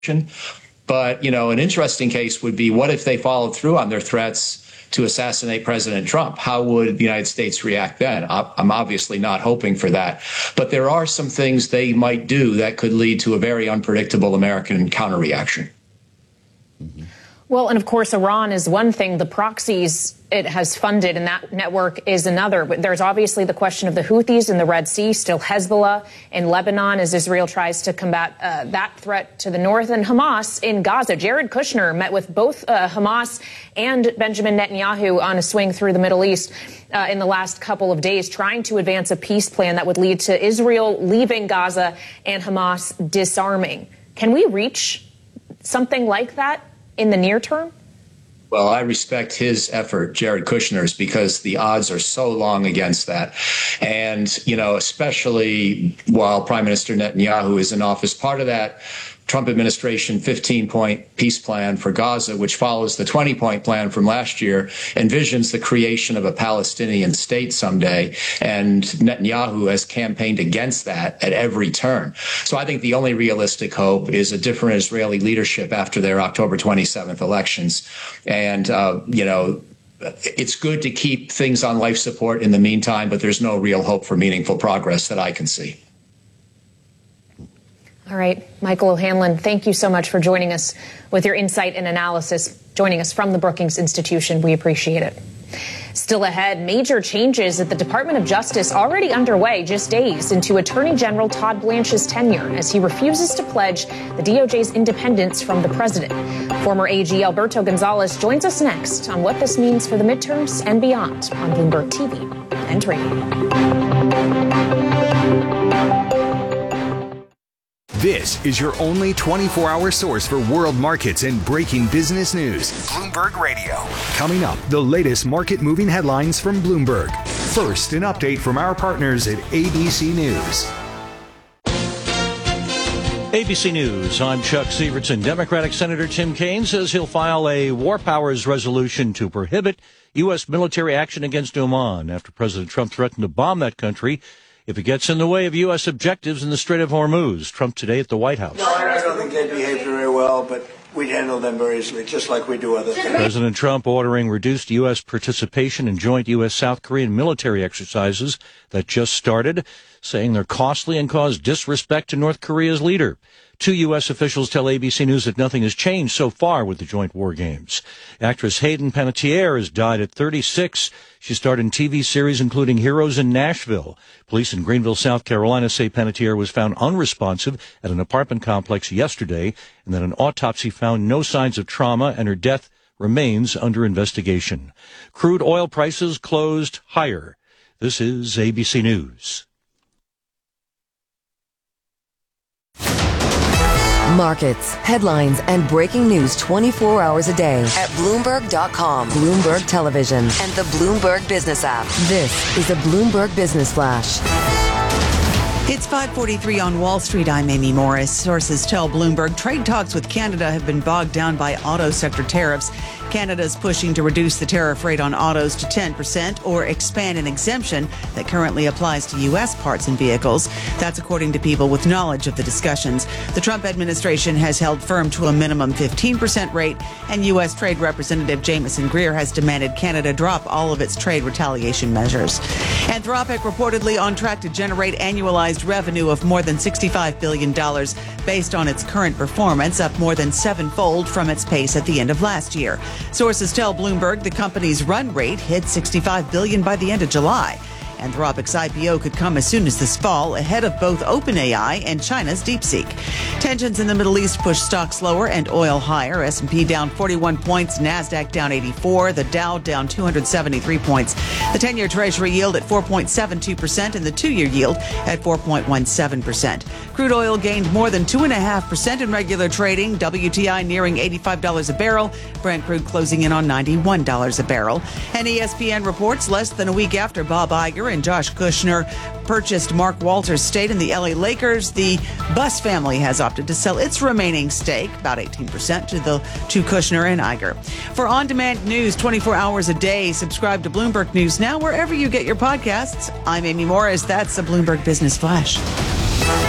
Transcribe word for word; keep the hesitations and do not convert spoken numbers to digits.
But, you know, an interesting case would be, what if they followed through on their threats to assassinate President Trump? How would the United States react then? I'm obviously not hoping for that. But there are some things they might do that could lead to a very unpredictable American counterreaction. Mm-hmm. Well, and of course, Iran is one thing. The proxies it has funded in that network is another. But there's obviously the question of the Houthis in the Red Sea, still Hezbollah in Lebanon as Israel tries to combat uh, that threat to the north, and Hamas in Gaza. Jared Kushner met with both uh, Hamas and Benjamin Netanyahu on a swing through the Middle East uh, in the last couple of days, trying to advance a peace plan that would lead to Israel leaving Gaza and Hamas disarming. Can we reach something like that in the near term? Well, I respect his effort, Jared Kushner's, because the odds are so long against that. And, you know, especially while Prime Minister Netanyahu is in office, part of that Trump administration fifteen-point peace plan for Gaza, which follows the twenty-point plan from last year, envisions the creation of a Palestinian state someday. And Netanyahu has campaigned against that at every turn. So I think the only realistic hope is a different Israeli leadership after their October twenty-seventh elections. And, uh, you know, it's good to keep things on life support in the meantime, but there's no real hope for meaningful progress that I can see. All right, Michael O'Hanlon, thank you so much for joining us with your insight and analysis, joining us from the Brookings Institution. We appreciate it. Still ahead, major changes at the Department of Justice already underway just days into Attorney General Todd Blanche's tenure as he refuses to pledge the D O J's independence from the president. Former A G Alberto Gonzales joins us next on what this means for the midterms and beyond on Bloomberg T V and radio. This is your only twenty-four hour source for world markets and breaking business news. Bloomberg Radio. Coming up, the latest market-moving headlines from Bloomberg. First, an update from our partners at A B C News. A B C News, I'm Chuck Sievertson. Democratic Senator Tim Kaine says he'll file a war powers resolution to prohibit U S military action against Oman after President Trump threatened to bomb that country if it gets in the way of U S objectives in the Strait of Hormuz. Trump today at the White House. No, I don't think they behaved very well, but we'd handle them very easily, just like we do other things. President Trump ordering reduced U S participation in joint U S-South Korean military exercises that just started, saying they're costly and cause disrespect to North Korea's leader. Two U S officials tell A B C News that nothing has changed so far with the joint war games. Actress Hayden Panettiere has died at thirty-six. She starred in T V series including Heroes in Nashville. Police in Greenville, South Carolina say Panettiere was found unresponsive at an apartment complex yesterday and that an autopsy found no signs of trauma and her death remains under investigation. Crude oil prices closed higher. This is A B C News. Markets, headlines, and breaking news twenty-four hours a day at Bloomberg dot com, Bloomberg Television, and the Bloomberg Business app. This is a Bloomberg Business Flash. It's five forty-three on Wall Street. I'm Amy Morris. Sources tell Bloomberg trade talks with Canada have been bogged down by auto sector tariffs. Canada's pushing to reduce the tariff rate on autos to ten percent or expand an exemption that currently applies to U S parts and vehicles. That's according to people with knowledge of the discussions. The Trump administration has held firm to a minimum fifteen percent rate, and U S Trade Representative Jamieson Greer has demanded Canada drop all of its trade retaliation measures. Anthropic reportedly on track to generate annualized revenue of more than sixty-five billion dollars based on its current performance, up more than sevenfold from its pace at the end of last year. Sources tell Bloomberg the company's run rate hit sixty-five billion dollars by the end of July. Anthropic's I P O could come as soon as this fall, ahead of both OpenAI and China's DeepSeek. Tensions in the Middle East push stocks lower and oil higher. S and P down forty-one points, NASDAQ down eighty-four, the Dow down two hundred seventy-three points. The ten-year Treasury yield at four point seven two percent and the two-year yield at four point one seven percent. Crude oil gained more than two point five percent in regular trading, W T I nearing eighty-five dollars a barrel, Brent crude closing in on ninety-one dollars a barrel. And E S P N reports less than a week after Bob Iger and Josh Kushner purchased Mark Walter's stake in the L A Lakers, the Buss family has opted to sell its remaining stake, about eighteen percent, to the to Kushner and Iger. For on-demand news twenty-four hours a day, subscribe to Bloomberg News Now wherever you get your podcasts. I'm Amy Morris. That's the Bloomberg Business Flash.